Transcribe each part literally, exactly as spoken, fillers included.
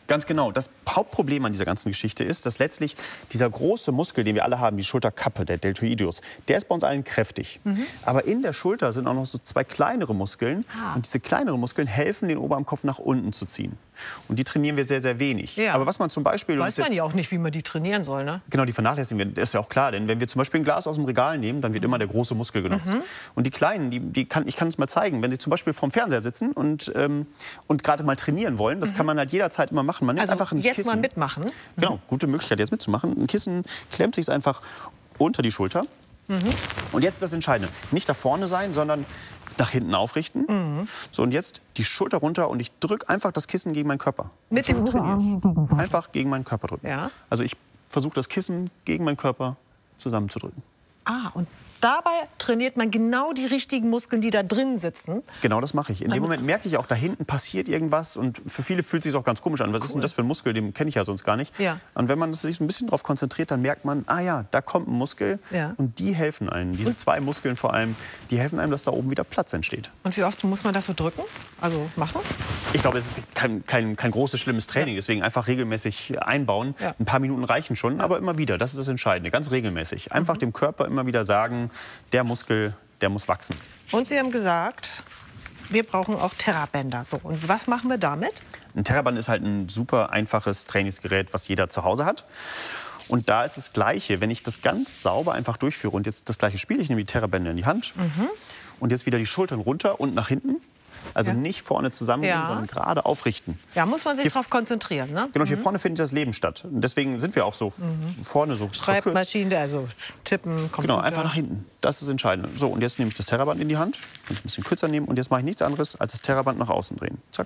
Ganz genau. Das Hauptproblem an dieser ganzen Geschichte ist, dass letztlich dieser große Muskel, den wir alle haben, die Schulterkappe, der Deltoideus, der ist bei uns allen kräftig. Mhm. Aber in der Schulter sind auch noch so zwei kleinere Muskeln. Ah. Und diese kleineren Muskeln helfen, den Oberarmkopf nach unten zu ziehen. Und die trainieren wir sehr, sehr wenig. Ja. Aber was man zum Beispiel... Weiß man ja auch nicht, wie man die trainieren soll, ne? Genau, die vernachlässigen wir. Das ist ja auch klar. Denn wenn wir zum Beispiel ein Glas aus dem Regal nehmen, dann wird immer der große Muskel genutzt. Mhm. Und die Kleinen, die, die kann, ich kann es mal zeigen, wenn sie zum Beispiel vorm Fernseher sitzen und, ähm, und gerade mal trainieren wollen, das mhm. kann man halt jederzeit immer machen. Man nimmt also einfach ein jetzt Kissen. mal mitmachen. Genau, gute Möglichkeit, jetzt mitzumachen. Ein Kissen klemmt sich einfach unter die Schulter. Mhm. Und jetzt ist das Entscheidende. Nicht da vorne sein, sondern nach hinten aufrichten. Mhm. So, und jetzt die Schulter runter und ich drücke einfach das Kissen gegen meinen Körper. Mit dem Trainieren. Einfach gegen meinen Körper drücken. Ja. Also ich versuche das Kissen gegen meinen Körper zusammenzudrücken. Ah, und dabei trainiert man genau die richtigen Muskeln, die da drin sitzen. Genau, das mache ich. In dem Moment merke ich auch, da hinten passiert irgendwas. Und für viele fühlt es sich auch ganz komisch an. Was cool. ist denn das für ein Muskel? Den kenne ich ja sonst gar nicht. Ja. Und wenn man sich ein bisschen darauf konzentriert, dann merkt man, ah ja, da kommt ein Muskel. Ja. Und die helfen einem. Diese zwei Muskeln vor allem, die helfen einem, dass da oben wieder Platz entsteht. Und wie oft muss man das so drücken? Also machen? Ich glaube, es ist kein, kein, kein großes, schlimmes Training. Ja. Deswegen einfach regelmäßig einbauen. Ja. Ein paar Minuten reichen schon, ja. aber immer wieder. Das ist das Entscheidende. Ganz regelmäßig. Einfach mhm. dem Körper immer wieder sagen, der Muskel, der muss wachsen. Und Sie haben gesagt, wir brauchen auch Terrabänder. So, und was machen wir damit? Ein Terraband ist halt ein super einfaches Trainingsgerät, was jeder zu Hause hat. Und da ist das Gleiche. Wenn ich das ganz sauber einfach durchführe und jetzt das gleiche Spiel, ich nehme die Terrabänder in die Hand mhm. und jetzt wieder die Schultern runter und nach hinten. Also ja. nicht vorne zusammengehen, ja. sondern gerade aufrichten. Ja, muss man sich hier, darauf konzentrieren, ne? Genau, hier mhm. vorne findet das Leben statt. Und deswegen sind wir auch so mhm. vorne so Schreibmaschine, also tippen, Computer. Genau, einfach nach hinten. Das ist entscheidend. So, und jetzt nehme ich das Terraband in die Hand. Kann es ein bisschen kürzer nehmen. Und jetzt mache ich nichts anderes, als das Terraband nach außen drehen. Zack.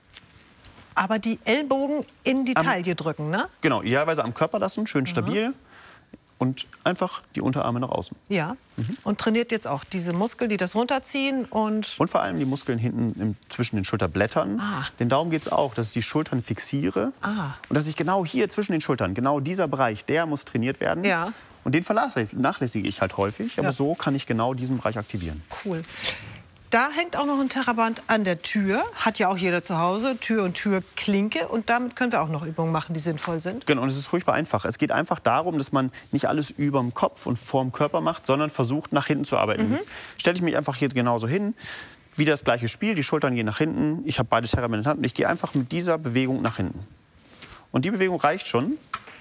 Aber die Ellbogen in die am, Taille drücken, ne? Genau, idealerweise am Körper lassen, schön stabil. Mhm. Und einfach die Unterarme nach außen. Ja, mhm. und trainiert jetzt auch diese Muskeln, die das runterziehen und... Und vor allem die Muskeln hinten im, zwischen den Schulterblättern. Ah. Denn darum geht es auch, dass ich die Schultern fixiere. Ah. Und dass ich genau hier zwischen den Schultern, genau dieser Bereich, der muss trainiert werden. Ja. Und den vernachlässige ich halt häufig. Aber ja. so kann ich genau diesen Bereich aktivieren. Cool. Da hängt auch noch ein Terraband an der Tür. Hat ja auch jeder zu Hause. Tür und Türklinke. Und damit können wir auch noch Übungen machen, die sinnvoll sind. Genau, und es ist furchtbar einfach. Es geht einfach darum, dass man nicht alles über dem Kopf und vorm Körper macht, sondern versucht, nach hinten zu arbeiten. Mhm. Jetzt stelle ich mich einfach hier genauso hin. Wieder das gleiche Spiel. Die Schultern gehen nach hinten. Ich habe beide Terrabänder in der Hand. Und ich gehe einfach mit dieser Bewegung nach hinten. Und die Bewegung reicht schon,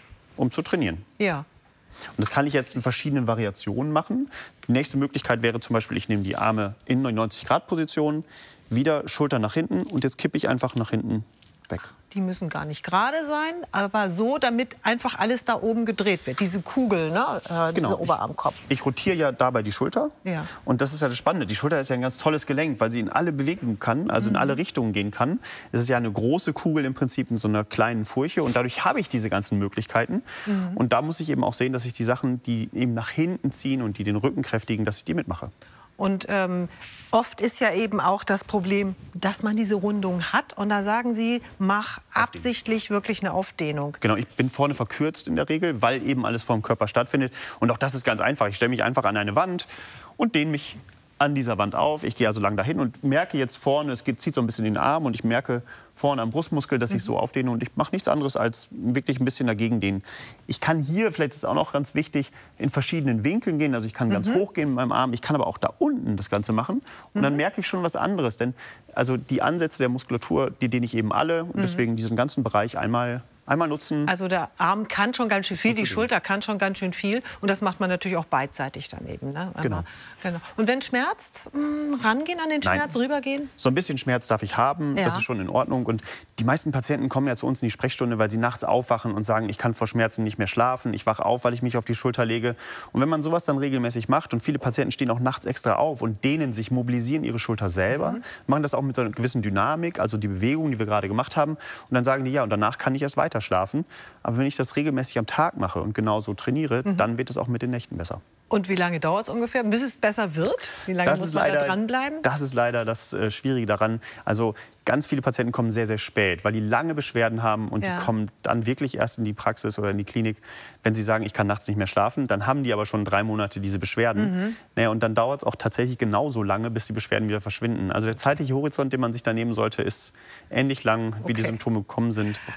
um zu trainieren. Ja. Und das kann ich jetzt in verschiedenen Variationen machen. Die nächste Möglichkeit wäre zum Beispiel, ich nehme die Arme in neunundneunzig Grad Position, wieder Schultern nach hinten und jetzt kippe ich einfach nach hinten weg. Die müssen gar nicht gerade sein, aber so, damit einfach alles da oben gedreht wird. Diese Kugel, ne? äh, genau. dieser Oberarmkopf. Ich, ich rotiere ja dabei die Schulter. Ja. Und das ist ja das Spannende. Die Schulter ist ja ein ganz tolles Gelenk, weil sie in alle Bewegungen kann, also mhm. in alle Richtungen gehen kann. Es ist ja eine große Kugel im Prinzip in so einer kleinen Furche. Und dadurch habe ich diese ganzen Möglichkeiten. Mhm. Und da muss ich eben auch sehen, dass ich die Sachen, die eben nach hinten ziehen und die den Rücken kräftigen, dass ich die mitmache. Und ähm, oft ist ja eben auch das Problem, dass man diese Rundung hat. Und da sagen Sie, mach absichtlich wirklich eine Aufdehnung. Genau, ich bin vorne verkürzt in der Regel, weil eben alles vor dem Körper stattfindet. Und auch das ist ganz einfach. Ich stelle mich einfach an eine Wand und dehne mich an dieser Wand auf. Ich gehe also lang dahin und merke jetzt vorne, es geht, zieht so ein bisschen den Arm und ich merke vorne am Brustmuskel, dass ich so aufdehne und ich mache nichts anderes als wirklich ein bisschen dagegen dehnen. Ich kann hier, vielleicht ist es auch noch ganz wichtig, in verschiedenen Winkeln gehen. Also ich kann mhm. ganz hoch gehen mit meinem Arm, ich kann aber auch da unten das Ganze machen und mhm. dann merke ich schon was anderes. Denn also die Ansätze der Muskulatur, die dehne ich eben alle und mhm. deswegen diesen ganzen Bereich einmal Einmal nutzen. Also der Arm kann schon ganz schön viel, die Schulter kann schon ganz schön viel. Und das macht man natürlich auch beidseitig daneben. Ne? Genau. genau. Und wenn es schmerzt, mh, rangehen an den Schmerz, Nein. rübergehen? So ein bisschen Schmerz darf ich haben, ja. das ist schon in Ordnung. Und die meisten Patienten kommen ja zu uns in die Sprechstunde, weil sie nachts aufwachen und sagen, ich kann vor Schmerzen nicht mehr schlafen, ich wache auf, weil ich mich auf die Schulter lege. Und wenn man sowas dann regelmäßig macht, und viele Patienten stehen auch nachts extra auf und dehnen sich, mobilisieren ihre Schulter selber, mhm. machen das auch mit so einer gewissen Dynamik, also die Bewegung, die wir gerade gemacht haben. Und dann sagen die, ja, und danach kann ich erst weiter schlafen. Aber wenn ich das regelmäßig am Tag mache und genauso trainiere, mhm. dann wird es auch mit den Nächten besser. Und wie lange dauert es ungefähr, bis es besser wird? Wie lange das muss man leider, da dranbleiben? Das ist leider das äh, Schwierige daran. Also ganz viele Patienten kommen sehr, sehr spät, weil die lange Beschwerden haben und ja. die kommen dann wirklich erst in die Praxis oder in die Klinik, wenn sie sagen, ich kann nachts nicht mehr schlafen. Dann haben die aber schon drei Monate diese Beschwerden. Mhm. Naja, und dann dauert es auch tatsächlich genauso lange, bis die Beschwerden wieder verschwinden. Also der zeitliche Horizont, den man sich da nehmen sollte, ist ähnlich lang, wie okay. die Symptome gekommen sind.